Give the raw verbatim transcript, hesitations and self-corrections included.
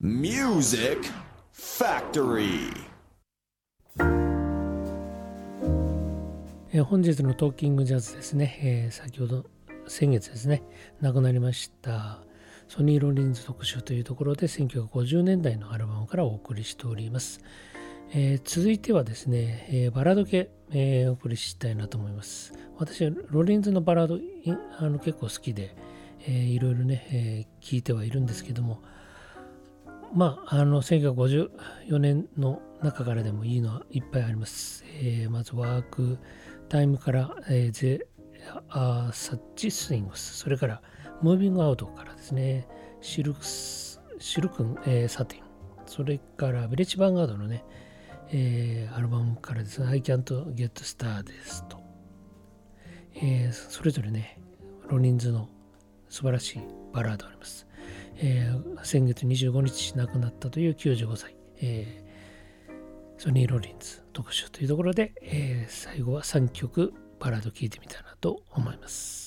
Music Factory。 えー、本日のトーキングジャズですね、えー、先ほど先月ですね亡くなりましたソニー・ロリンズ特集というところでせんきゅうひゃくごじゅうねんだいのアルバムからお送りしております。えー、続いてはですね、えー、バラード系、えー、お送りしたいなと思います。私はロリンズのバラードあの結構好きで、えー、いろいろね、えー、聞いてはいるんですけども、まあ、あのせんきゅうひゃくごじゅうよねんの中からでもいいのはいっぱいあります。えー、まずワークタイムから、えー、ゼ・ア・サッチ・スイングス、それからムービングアウトからですね、シルクス、シルクン、えー、サティン、それからビレッジ・ヴァンガードのね、えー、アルバムからですね、I Can't Get Started と、えー、それぞれね、ロリンズの素晴らしいバラードあります。えー、先月にじゅうごにち亡くなったというきゅうじゅうごさい、えー、ソニー・ロリンズ特集というところで、えー、最後はさんきょくバラード聴いてみたいなと思います。